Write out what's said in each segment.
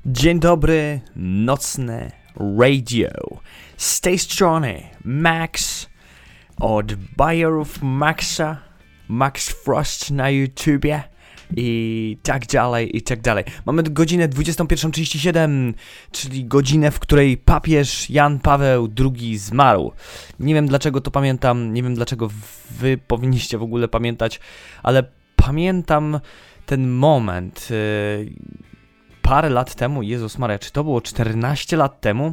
Dzień dobry, nocne radio. Z tej strony Max od Bayerów Maxa, Max Frost na YouTubie i tak dalej, i tak dalej. Mamy godzinę 21:37, czyli godzinę, w której papież Jan Paweł II zmarł. Nie wiem dlaczego to pamiętam, nie wiem dlaczego wy powinniście w ogóle pamiętać, ale pamiętam ten moment. Parę lat temu, Jezus Maria, czy to było 14 lat temu?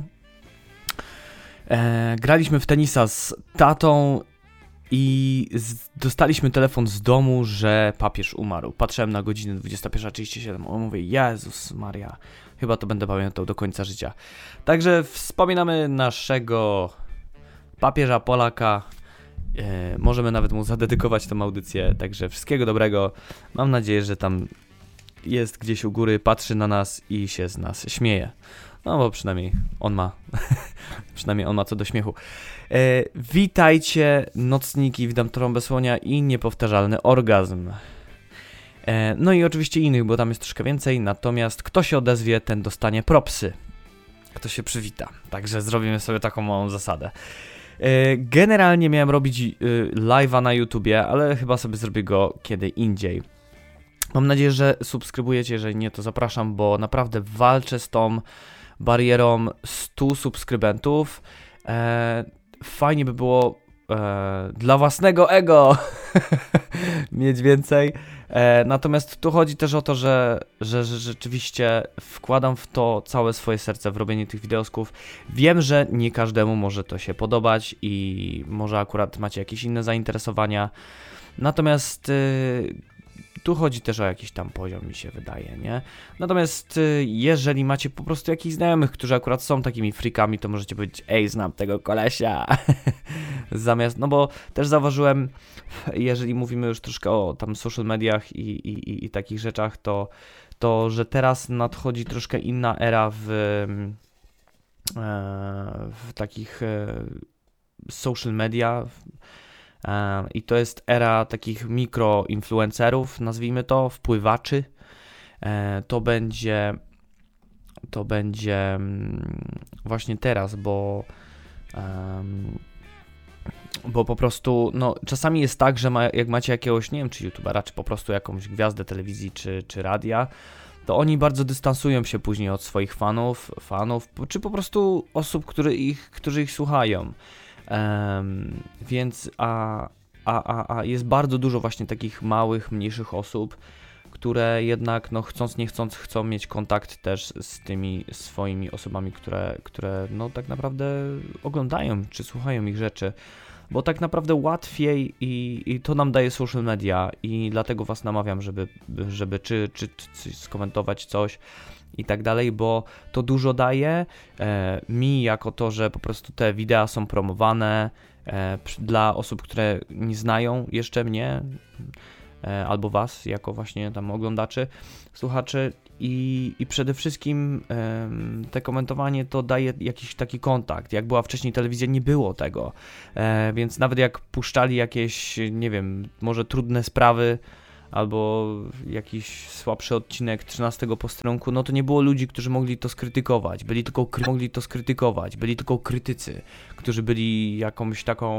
Graliśmy w tenisa z tatą i dostaliśmy telefon z domu, że papież umarł. Patrzyłem na godzinę 21:37, on mówi, Jezus Maria, chyba to będę pamiętał do końca życia. Także wspominamy naszego papieża Polaka. Możemy nawet mu zadedykować tę audycję, także wszystkiego dobrego. Mam nadzieję, że tam jest gdzieś u góry, patrzy na nas i się z nas śmieje. No bo przynajmniej on ma przynajmniej on ma co do śmiechu. Witajcie nocniki, witam trąbę słonia i niepowtarzalny orgazm. No i oczywiście innych, bo tam jest troszkę więcej, natomiast kto się odezwie, ten dostanie propsy. Kto się przywita. Także zrobimy sobie taką małą zasadę. Generalnie miałem robić live'a na YouTubie, ale chyba sobie zrobię go kiedy indziej. Mam nadzieję, że subskrybujecie, jeżeli nie, to zapraszam, bo naprawdę walczę z tą barierą 100 subskrybentów. Fajnie by było dla własnego ego mieć więcej. Natomiast tu chodzi też o to, że rzeczywiście wkładam w to całe swoje serce w robienie tych wideosków. Wiem, że nie każdemu może to się podobać i może akurat macie jakieś inne zainteresowania. Natomiast tu chodzi też o jakiś tam poziom, mi się wydaje, nie? Natomiast jeżeli macie po prostu jakichś znajomych, którzy akurat są takimi freakami, to możecie powiedzieć, ej, znam tego kolesia. Zamiast, no bo też zauważyłem, jeżeli mówimy już troszkę o tam social mediach i takich rzeczach, to że teraz nadchodzi troszkę inna era w takich social media. I to jest era takich mikroinfluencerów, nazwijmy to, wpływaczy. To będzie właśnie teraz, bo po prostu, no, czasami jest tak, że jak macie jakiegoś, nie wiem, czy youtubera, czy po prostu jakąś gwiazdę telewizji, czy radia, to oni bardzo dystansują się później od swoich fanów, czy po prostu osób, którzy ich słuchają. Więc jest bardzo dużo właśnie takich małych, mniejszych osób, które jednak no chcąc nie chcąc chcą mieć kontakt też z tymi swoimi osobami, które no tak naprawdę oglądają czy słuchają ich rzeczy, bo tak naprawdę łatwiej i to nam daje social media i dlatego was namawiam, żeby czy skomentować coś i tak dalej, bo to dużo daje mi jako to, że po prostu te wideo są promowane dla osób, które nie znają jeszcze mnie albo was jako właśnie tam oglądaczy, słuchaczy i przede wszystkim te komentowanie to daje jakiś taki kontakt. Jak była wcześniej telewizja, nie było tego, więc nawet jak puszczali jakieś, nie wiem, może trudne sprawy albo jakiś słabszy odcinek 13 posterunku, no to nie było ludzi, którzy mogli to skrytykować. Byli tylko krytycy, którzy byli jakąś taką